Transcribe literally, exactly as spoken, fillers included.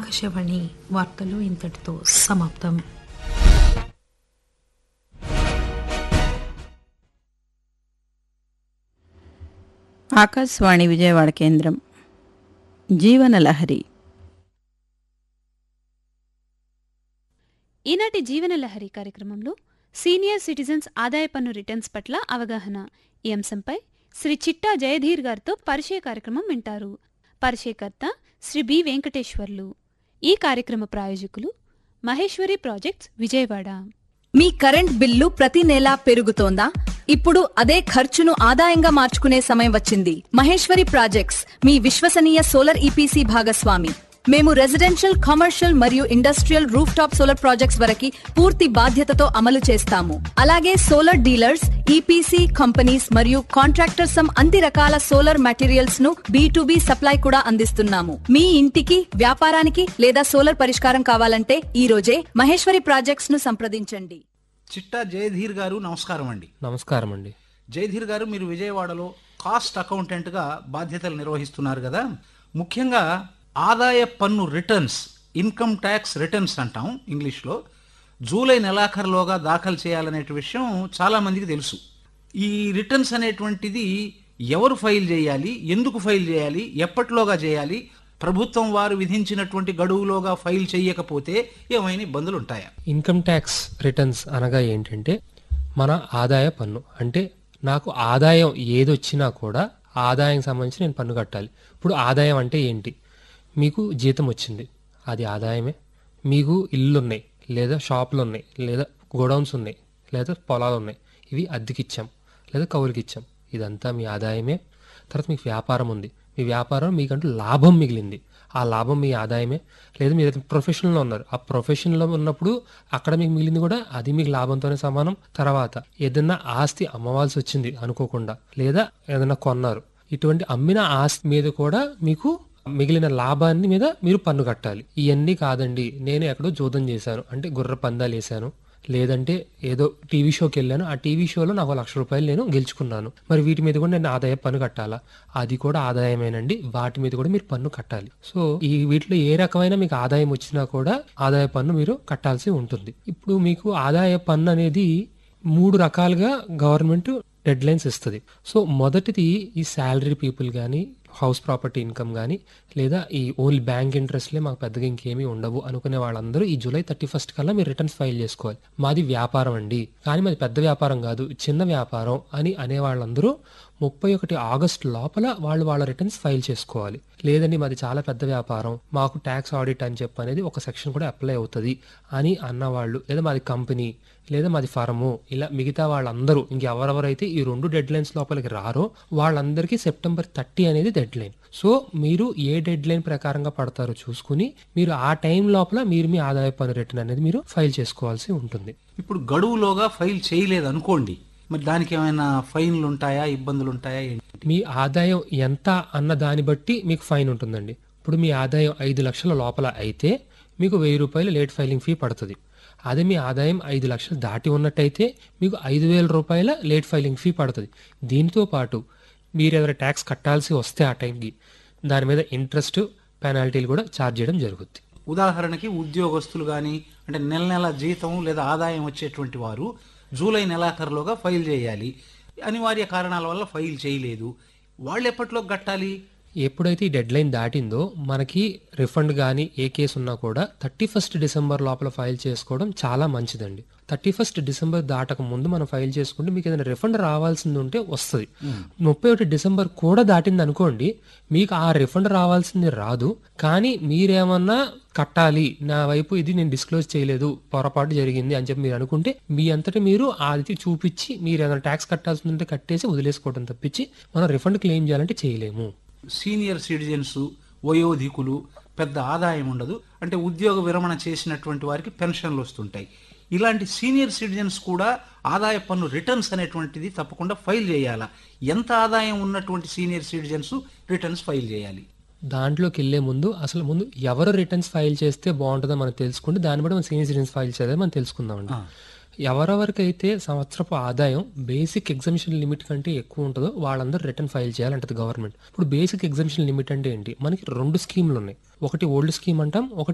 ఆకాశవాణి వార్తలు ఇంతటితో సమాప్తం. ఆకాశవాణి విజయవాడ కేంద్రం. జీవనలహరి. ఈనాటి జీవనలహరి కార్యక్రమంలో సీనియర్ సిటిజన్స్ ఆదాయ పన్ను రిటర్న్స్ పట్ల అవగాహన ఈ అంశంపై శ్రీ చిట్టా జయధీర్ గారితో పరిచయ కార్యక్రమం వింటారు. పరిచయకర్త శ్రీ బి వెంకటేశ్వర్లు. ఈ కార్యక్రమ ప్రాయోజకులు మహేశ్వరి ప్రాజెక్ట్స్ విజయవాడ. మీ కరెంట్ బిల్లు ప్రతి నెలా పెరుగుతోందా? ఇప్పుడు అదే ఖర్చును ఆదాయంగా మార్చుకునే సమయం వచ్చింది. మహేశ్వరి ప్రాజెక్ట్స్ మీ విశ్వసనీయ సోలార్ ఈపీసీ భాగస్వామి. మేము రెసిడెన్షియల్, కమర్షియల్ మరియు industrial roof top solar projects వరకు పూర్తి బాధ్యతతో అమలు చేస్తాము. అలాగే సోలార్ డీలర్స్, ఈపీసీ కంపెనీస్ మరియు కాంట్రాక్టర్స్ అన్ని రకాల సోలార్ మెటీరియల్స్ ను బీ టు బీ సప్లై కూడా అందిస్తున్నాము. మీ ఇంటికి, వ్యాపారానికి లేదా సోలార్ పరిష్కారం కావాలంటే ఈ రోజే మహేశ్వరి ప్రాజెక్ట్స్ ను సంప్రదించండి. చిట్టా జయధీర్ గారు నమస్కారం అండి. నమస్కారం అండి. జయధీర్ గారు, మీరు విజయవాడలో కాస్ట్ అకౌంటెంట్ గా బాధ్యతలు నిర్వహిస్తున్నారు కదా. ముఖ్యంగా ఆదాయ పన్ను రిటర్న్స్, ఇన్కమ్ ట్యాక్స్ రిటర్న్స్ అంటాం ఇంగ్లీష్లో, జూలై నెలాఖరులోగా దాఖలు చేయాలనే విషయం చాలా మందికి తెలుసు. ఈ రిటర్న్స్ అనేటువంటిది ఎవరు ఫైల్ చేయాలి, ఎందుకు ఫైల్ చేయాలి, ఎప్పటిలోగా చేయాలి, ప్రభుత్వం వారు విధించినటువంటి గడువులోగా ఫైల్ చేయకపోతే ఏమైనా ఇబ్బందులు ఉంటాయా? ఇన్కమ్ ట్యాక్స్ రిటర్న్స్ అనగా ఏంటంటే మన ఆదాయ పన్ను. అంటే నాకు ఆదాయం ఏదొచ్చినా కూడా ఆదాయం సంబంధించి నేను పన్ను కట్టాలి. ఇప్పుడు ఆదాయం అంటే ఏంటి? మీకు జీతం వచ్చింది, అది ఆదాయమే. మీకు ఇల్లు ఉన్నాయి, లేదా షాపులు ఉన్నాయి, లేదా గోడౌన్స్ ఉన్నాయి, లేదా పొలాలు ఉన్నాయి, ఇవి అద్దెకిచ్చాం లేదా కౌలుకి ఇచ్చాం, ఇదంతా మీ ఆదాయమే. తర్వాత మీకు వ్యాపారం ఉంది, మీ వ్యాపారం మీకంటూ లాభం మిగిలింది, ఆ లాభం మీ ఆదాయమే. లేదా మీరు ప్రొఫెషన్లో ఉన్నారు, ఆ ప్రొఫెషన్లో ఉన్నప్పుడు అక్కడ మీకు మిగిలింది కూడా అది మీకు లాభంతోనే సమానం. తర్వాత ఏదైనా ఆస్తి అమ్మవాల్సి వచ్చింది అనుకోకుండా, లేదా ఏదైనా కొన్నారు, ఇటువంటి అమ్మిన ఆస్తి మీద కూడా మీకు మిగిలిన లాభాన్ని మీద మీరు పన్ను కట్టాలి. ఇవన్నీ కాదండి, నేను ఎక్కడో జోదం చేశాను అంటే గుర్ర పందాలు వేసాను, లేదంటే ఏదో టీవీ షోకి వెళ్ళాను, ఆ టీవీ షోలో నాకు లక్ష రూపాయలు నేను గెలుచుకున్నాను, మరి వీటి మీద కూడా నేను ఆదాయ పన్ను కట్టాలా? అది కూడా ఆదాయమేనండి, వాటి మీద కూడా మీరు పన్ను కట్టాలి. సో ఈ వీటిలో ఏ రకమైన మీకు ఆదాయం వచ్చినా కూడా ఆదాయ పన్ను మీరు కట్టాల్సి ఉంటుంది. ఇప్పుడు మీకు ఆదాయ పన్ను అనేది మూడు రకాలుగా గవర్నమెంట్ డెడ్ లైన్స్ ఇస్తుంది. సో మొదటిది ఈ శాలరీ పీపుల్ కానీ, హౌస్ ప్రాపర్టీ ఇన్కమ్ కానీ, లేదా ఈ ఓన్లీ బ్యాంక్ ఇంట్రెస్ట్లే మాకు పెద్దగా ఇంకేమీ ఉండవు అనుకునే వాళ్ళందరూ ఈ జూలై థర్టీ ఫస్ట్ కల్లా మీరు రిటర్న్స్ ఫైల్ చేసుకోవాలి. మాది వ్యాపారం అండి, కానీ మాది పెద్ద వ్యాపారం కాదు, చిన్న వ్యాపారం అని అనే వాళ్ళందరూ ముప్పై ఒకటి ఆగస్టు లోపల వాళ్ళు వాళ్ళ రిటర్న్స్ ఫైల్ చేసుకోవాలి. లేదండి మాది చాలా పెద్ద వ్యాపారం, మాకు ట్యాక్స్ ఆడిట్ అని చెప్పి అనేది ఒక సెక్షన్ కూడా అప్లై అవుతుంది అని అన్నవాళ్ళు, లేదా మాది కంపెనీ, లేదా మాది ఫారము, ఇలా మిగతా వాళ్ళందరూ ఇంకెవరెవరైతే ఈ రెండు డెడ్ లైన్స్ లోపలికి రారో వాళ్ళందరికీ సెప్టెంబర్ థర్టీ అనేది డెడ్ లైన్. సో మీరు ఏ డెడ్ లైన్ ప్రకారంగా పడతారో చూసుకుని మీరు ఆ టైం లోపల మీరు మీ ఆదాయ పన్ను రిటర్న్ అనేది మీరు ఫైల్ చేసుకోవాల్సి ఉంటుంది. ఇప్పుడు గడువులోగా ఫైల్ చేయలేదు అనుకోండి, మరి దానికి ఏమైనా ఫైన్లు ఉంటాయా, ఇబ్బందులు ఉంటాయా? మీ ఆదాయం ఎంత అన్న దాన్ని బట్టి మీకు ఫైన్ ఉంటుందండి. ఇప్పుడు మీ ఆదాయం ఐదు లక్షల లోపల అయితే మీకు వెయ్యి రూపాయలు లేట్ ఫైలింగ్ ఫీ పడుతుంది. అదే మీ ఆదాయం ఐదు లక్షలు దాటి ఉన్నట్టయితే మీకు ఐదు వేల రూపాయల లేట్ ఫైలింగ్ ఫీ పడుతుంది. దీంతో పాటు మీరు ఏదైనా ట్యాక్స్ కట్టాల్సి వస్తే ఆ టైంకి దాని మీద ఇంట్రెస్ట్, పెనాల్టీలు కూడా ఛార్జ్ చేయడం జరుగుతుంది. ఉదాహరణకి ఉద్యోగస్తులు కానీ, అంటే నెల నెల జీతం లేదా ఆదాయం వచ్చేటువంటి వారు జూలై నెలాఖరులోగా ఫైల్ చేయాలి, అనివార్య కారణాల వల్ల ఫైల్ చేయలేదు, వాళ్ళు ఎప్పట్లో కట్టాలి? ఎప్పుడైతే ఈ డెడ్ లైన్ దాటిందో మనకి రిఫండ్ కానీ ఏ కేసు ఉన్నా కూడా థర్టీ ఫస్ట్ డిసెంబర్ లోపల ఫైల్ చేసుకోవడం చాలా మంచిదండి. థర్టీ ఫస్ట్ డిసెంబర్ దాటక ముందు మనం ఫైల్ చేసుకుంటే మీకు ఏదైనా రిఫండ్ రావాల్సింది ఉంటే వస్తుంది. ముప్పై ఒకటి డిసెంబర్ కూడా దాటింది అనుకోండి, మీకు ఆ రిఫండ్ రావాల్సింది రాదు, కానీ మీరేమన్నా కట్టాలి, నా వైపు ఇది నేను డిస్క్లోజ్ చేయలేదు, పొరపాటు జరిగింది అని చెప్పి మీరు అనుకుంటే మీ అంతటి మీరు అది చూపించి మీరు ఏదైనా ట్యాక్స్ కట్టాల్సి ఉంటే కట్టేసి వదిలేసుకోవడం తప్పించి మనం రిఫండ్ క్లెయిమ్ చేయాలంటే చేయలేము. సీనియర్ సిటిజన్స్, వయోధికులు, పెద్ద ఆదాయం ఉండదు, అంటే ఉద్యోగ విరమణ చేసినటువంటి వారికి పెన్షన్లు వస్తుంటాయి. ఇలాంటి సీనియర్ సిటిజన్స్ కూడా ఆదాయ పన్ను రిటర్న్స్ అనేటువంటిది తప్పకుండా ఫైల్ చేయాలా? ఎంత ఆదాయం ఉన్నటువంటి సీనియర్ సిటిజన్స్ రిటర్న్స్ ఫైల్ చేయాలి? దాంట్లోకి వెళ్లే ముందు అసలు ముందు ఎవరు రిటర్న్స్ ఫైల్ చేస్తే బాగుంటుందో మనం తెలుసుకుంటే దాన్ని బట్టి మనం సీనియర్ సిటిజన్స్ ఫైల్ చేయాలి మనం తెలుసుకుందామండి. ఎవరెవరికైతే సంవత్సరపు ఆదాయం బేసిక్ ఎగ్జామిషన్ లిమిట్ కంటే ఎక్కువ ఉంటుందో వాళ్ళందరూ రిటర్న్ ఫైల్ చేయాలంటది గవర్నమెంట్. ఇప్పుడు బేసిక్ ఎగ్జామిషన్ లిమిట్ అంటే ఏంటి? మనకి రెండు స్కీమ్లు ఉన్నాయి. ఒకటి ఓల్డ్ స్కీమ్ అంటాం, ఒకటి